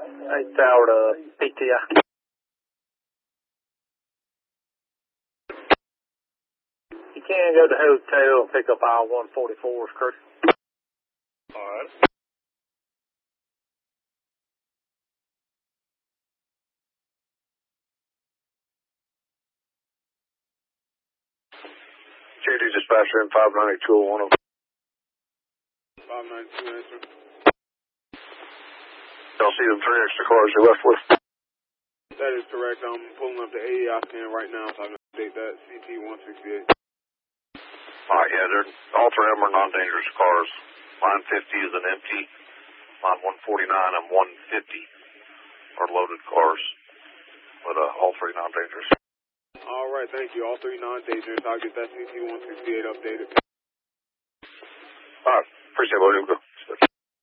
8 Tower to PTI. You can go to the hotel and pick up aisle 144's crew. Alright. JD dispatcher in 59201. 592 answer. Y'all see them 3 extra cars you left with? That is correct. I'm pulling up the AEI scan right now, so I can update that. CT-168. Alright, yeah, all 3 of them are non-dangerous cars. Line 50 is an empty. Line 149 and 150 are loaded cars. But all 3 non-dangerous. Alright, thank you. All 3 non-dangerous. I'll get that CT-168 updated. Alright, appreciate it, buddy. We'll go.